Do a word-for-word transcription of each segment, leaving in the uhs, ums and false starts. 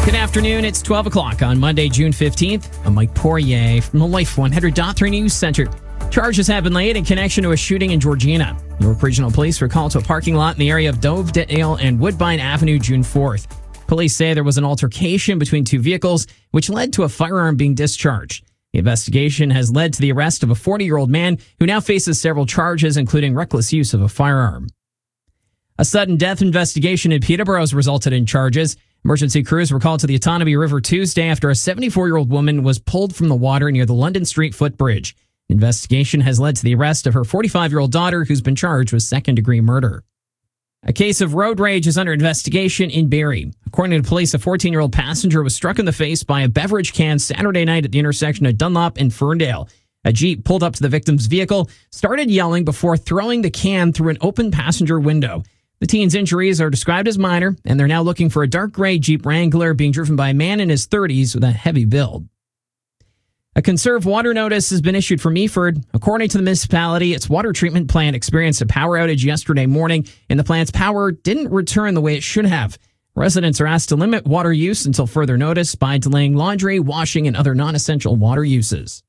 Good afternoon. It's twelve o'clock on Monday, June fifteenth. I'm Mike Poirier from the Life one hundred point three News Center. Charges have been laid in connection to a shooting in Georgina. York Regional Police were called to a parking lot in the area of Dovedale and Woodbine Avenue June fourth. Police say there was an altercation between two vehicles, which led to a firearm being discharged. The investigation has led to the arrest of a forty-year-old man who now faces several charges, including reckless use of a firearm. A sudden death investigation in Peterborough has resulted in charges. Emergency crews were called to the Otonabee River Tuesday after a seventy-four-year-old woman was pulled from the water near the London Street footbridge. Investigation has led to the arrest of her forty-five-year-old daughter, who's been charged with second-degree murder. A case of road rage is under investigation in Barrie. According to police, a fourteen-year-old passenger was struck in the face by a beverage can Saturday night at the intersection of Dunlop and Ferndale. A Jeep pulled up to the victim's vehicle, started yelling before throwing the can through an open passenger window. The teen's injuries are described as minor, and they're now looking for a dark gray Jeep Wrangler being driven by a man in his thirties with a heavy build. A conserve water notice has been issued for Meaford. According to the municipality, its water treatment plant experienced a power outage yesterday morning, and the plant's power didn't return the way it should have. Residents are asked to limit water use until further notice by delaying laundry, washing, and other non-essential water uses.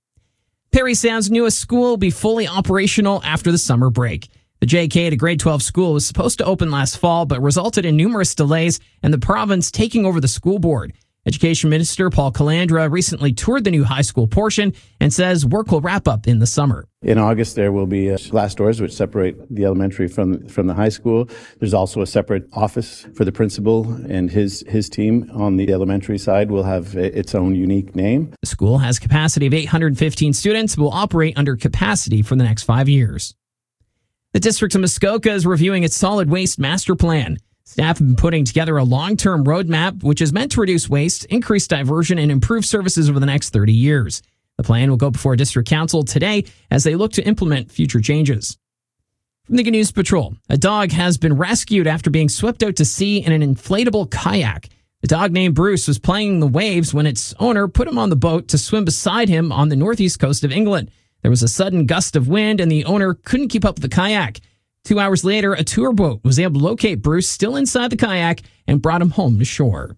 Parry Sound's newest school will be fully operational after the summer break. The J K at a grade twelve school was supposed to open last fall, but resulted in numerous delays and the province taking over the school board. Education Minister Paul Calandra recently toured the new high school portion and says work will wrap up in the summer. In August, there will be uh, glass doors which separate the elementary from from the high school. There's also a separate office for the principal and his his team on the elementary side will have its own unique name. The school has a capacity of eight hundred fifteen students, will operate under capacity for the next five years. The District of Muskoka is reviewing its solid waste master plan. Staff have been putting together a long-term roadmap, which is meant to reduce waste, increase diversion, and improve services over the next thirty years. The plan will go before District Council today as they look to implement future changes. From the Good News Patrol, a dog has been rescued after being swept out to sea in an inflatable kayak. The dog named Bruce was playing in the waves when its owner put him on the boat to swim beside him on the northeast coast of England. There was a sudden gust of wind and the owner couldn't keep up with the kayak. Two hours later, a tour boat was able to locate Bruce still inside the kayak and brought him home to shore.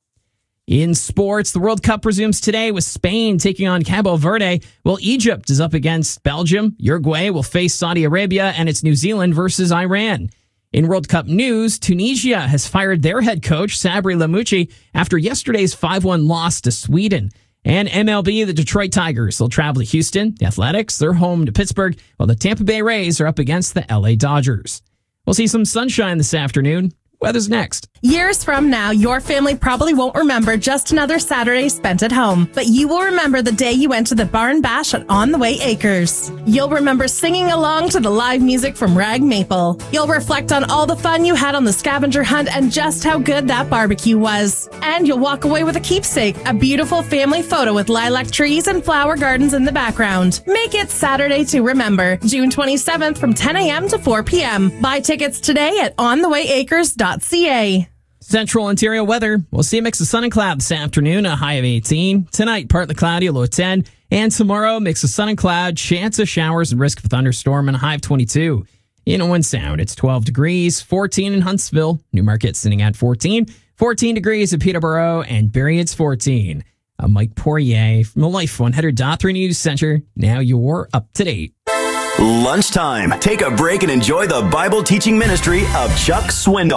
In sports, the World Cup resumes today with Spain taking on Cabo Verde, while Egypt is up against Belgium. Uruguay will face Saudi Arabia, and it's New Zealand versus Iran. In World Cup news, Tunisia has fired their head coach, Sabri Lamouchi, after yesterday's five one loss to Sweden. And M L B, the Detroit Tigers will travel to Houston. The Athletics, they're home to Pittsburgh, while the Tampa Bay Rays are up against the L A Dodgers. We'll see some sunshine this afternoon. Weather's next. Years from now, your family probably won't remember just another Saturday spent at home, but you will remember the day you went to the Barn Bash at On the Way Acres. You'll remember singing along to the live music from Rag Maple. You'll reflect on all the fun you had on the scavenger hunt and just how good that barbecue was. And you'll walk away with a keepsake, a beautiful family photo with lilac trees and flower gardens in the background. Make it Saturday to remember, June twenty-seventh from ten a.m. to four p.m. Buy tickets today at on the way acres dot c a. Central Ontario weather. We'll see a mix of sun and cloud this afternoon, a high of eighteen. Tonight, partly cloudy, a low of ten. And tomorrow, mix of sun and cloud, chance of showers and risk of a thunderstorm, and a high of twenty-two. In Owen Sound, it's twelve degrees, fourteen in Huntsville. Newmarket sitting at fourteen. fourteen degrees at Peterborough, and Barrie, it's fourteen. I'm Mike Poirier from the Life one hundred point three News Center. Now you're up to date. Lunchtime. Take a break and enjoy the Bible teaching ministry of Chuck Swindoll.